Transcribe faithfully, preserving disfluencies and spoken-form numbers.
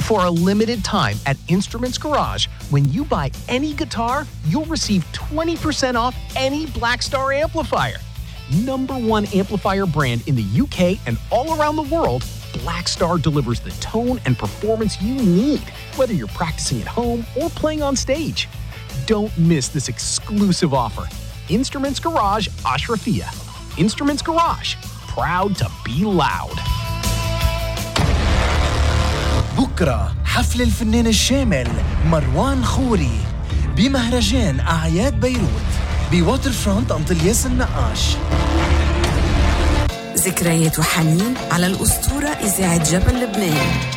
For a limited time at Instruments Garage, when you buy any guitar, you'll receive twenty percent off any Blackstar amplifier. Number one amplifier brand in the U K and all around the world, Blackstar delivers the tone and performance you need, whether you're practicing at home or playing on stage. Don't miss this exclusive offer. Instruments Garage, Ashrafia. Instruments Garage, proud to be loud. بكرة حفل الفنان الشامل مروان خوري بمهرجان أعياد بيروت بواتر فرونت أنطلياس النقاش. ذكريات وحنين على الأسطورة إذاعة جبل لبنان.